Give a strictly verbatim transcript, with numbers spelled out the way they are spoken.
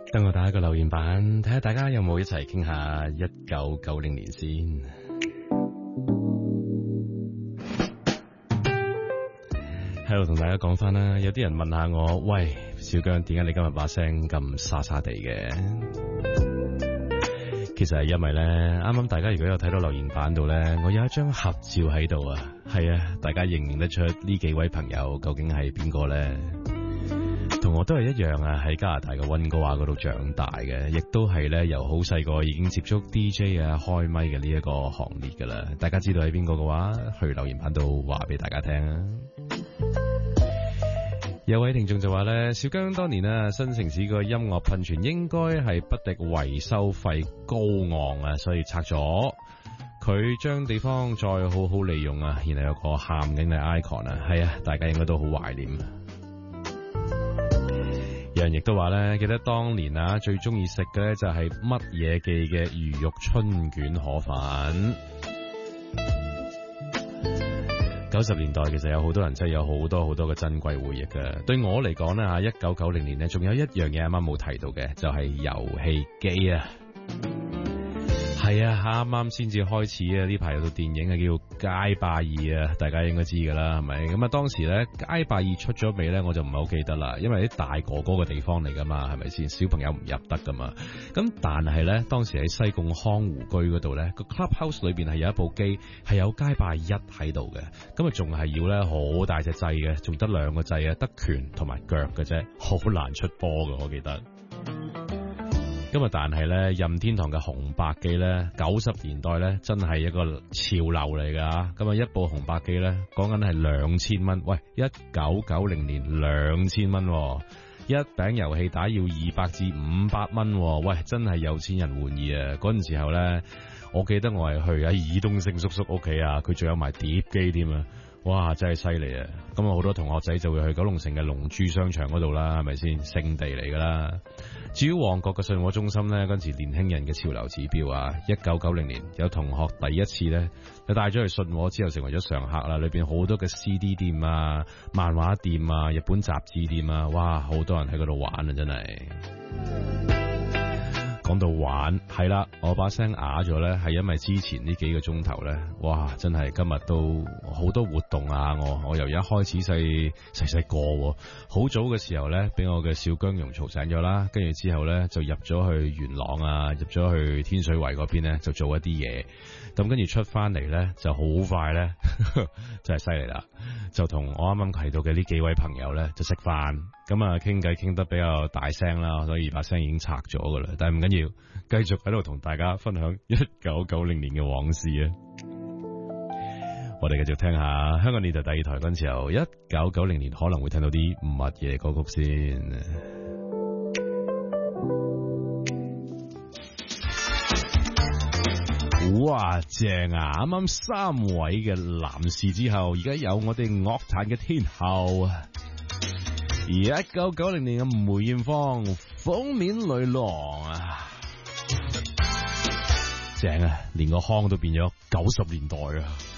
等我打一個留言板，睇下大家有冇一齊傾下一九九零年先。喺度同大家講翻啦，有啲人問下我，喂，小姜，點解你今日把聲咁沙沙地嘅？其實係因為咧，啱啱大家如果有睇到留言板度咧，我有一張合照喺度啊。係啊，大家認唔認得出呢幾位朋友究竟係邊個咧？同我都係一樣啊，喺加拿大嘅溫哥華嗰度長大嘅，亦都係咧由好細個已經接觸 D J 啊、開咪嘅呢一個行列噶啦。大家知道係邊個嘅話，去留言板度話俾大家聽啊。有位聽眾就話咧，小姜當年啊，新城市個音樂噴泉應該係不敵維修費高昂啊，所以拆咗。佢將地方再好好利用啊，然後有個喊緊嘅 icon 啊，係啊，大家應該都好懷念。有人亦都話咧，記得當年啊，最中意食嘅咧就係乜嘢記嘅魚肉春卷河粉。九十年代其實有好多人真係有好多好多嘅珍貴回憶嘅。對我嚟講咧吓，一九九零年咧，仲有一樣嘢啱啱冇提到嘅，就係遊戲機啊。係啊，啱啱先至開始啊！呢排有套電影啊，叫《街霸二》啊，大家應該知噶啦，係咪？咁啊，當時咧《街霸二》出咗未咧，我就唔係好記得啦，因為啲大哥哥嘅地方嚟噶嘛，係咪先？小朋友唔入得噶嘛。咁但係咧，當時喺西貢康湖居嗰度咧，個 clubhouse 裏邊係有一部機係有《街霸一》喺度嘅，咁啊仲係要咧好大隻掣嘅，仲得兩個掣啊，得拳同埋腳嘅啫，好難出波㗎，我記得。咁啊，但係咧，任天堂嘅紅白機咧，九十年代咧，真係一個潮流嚟噶。咁啊，一部紅白機咧，講緊係兩千蚊。喂，一九九零年兩千蚊，一餅遊戲打要二百至五百蚊。喂，真係有錢人玩意啊！嗰陣時候咧，我記得我係去阿爾東升叔叔屋企啊，佢仲有埋碟機添啊！哇，真係犀利啊！咁啊，好多同學仔就會去九龍城嘅龍珠商場嗰度啦，係咪先？聖地嚟噶啦。至於旺角嘅信和中心咧，嗰陣時年輕人嘅潮流指標啊，一九九零年有同學第一次咧，就帶咗去信和之後成為咗常客啦。裏邊好多嘅 C D 店啊、漫畫店啊、日本雜誌店啊，哇，好多人喺嗰度玩啊，真係。講到玩，係啦，我把聲啞咗咧，係因為之前呢幾個鐘頭咧，哇，真係今日都好多活動啊！我我由一開始細細細個，好早嘅時候咧，俾我嘅小姜蓉嘈醒咗啦，跟住之後咧就入咗去元朗啊，入咗去天水圍嗰邊咧，就做一啲嘢。咁跟住出翻嚟咧，就好快咧，真係犀利啦！就同我啱啱提到嘅呢幾位朋友咧，就食飯，咁啊傾偈傾得比較大聲啦，所以把聲已經拆咗噶啦。但係唔緊要，繼續喺度同大家分享一九九零年嘅往事啊！我哋繼續聽下香港電台第二台嗰陣時候，一九九零年可能會聽到啲乜嘢歌曲先。哇，正啊！啱啱三位嘅男士之後，而家有我哋樂壇嘅天后，一九九零年嘅梅艷芳封面女郎啊，正啊！連個腔都變咗九十年代啊！